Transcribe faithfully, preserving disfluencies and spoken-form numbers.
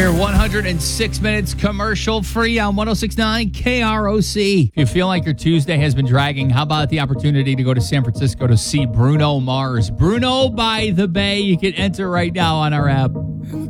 We're one hundred six minutes commercial free on one oh six point nine K R O C. If you feel like your Tuesday has been dragging, how about the opportunity to go to San Francisco to see Bruno Mars? Bruno by the Bay. You can enter right now on our app.